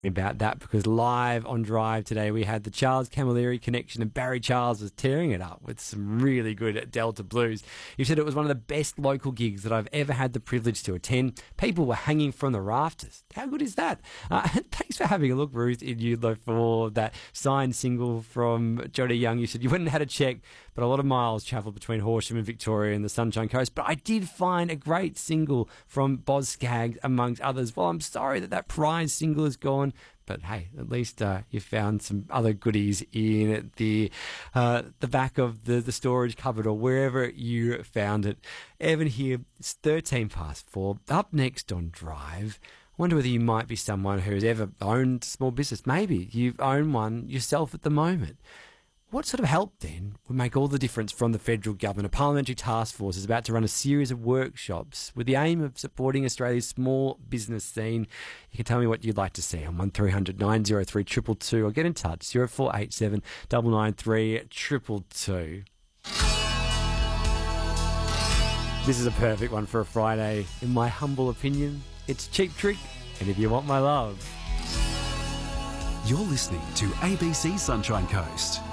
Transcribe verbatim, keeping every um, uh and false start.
about that because live on Drive today we had the Charles Camilleri connection and Barry Charles was tearing it up with some really good Delta blues. You said it was one of the best local gigs that I've ever had the privilege to attend. People were hanging from the rafters. How good is that? Uh, thanks for having a look, Ruth, in Eudlo for that signed single from Johnny Young. You said you went and had a check, but a lot of miles travelled between Horsham and Victoria and the Sunshine Coast. But I did find a great single from Boz Scaggs, amongst others. Well, I'm sorry that that prize single is gone. But hey, at least uh, you found some other goodies in the uh, the back of the, the storage cupboard or wherever you found it. Evan here, it's thirteen past four. Up next on Drive, I wonder whether you might be someone who's ever owned a small business. Maybe you own one yourself at the moment. What sort of help then would make all the difference from the federal government? A parliamentary task force is about to run a series of workshops with the aim of supporting Australia's small business scene. You can tell me what you'd like to see on one three hundred nine oh three two two two or get in touch zero four eight seven nine nine three two two two. This is a perfect one for a Friday. In my humble opinion, it's Cheap Trick, and If You Want My Love. You're listening to A B C Sunshine Coast.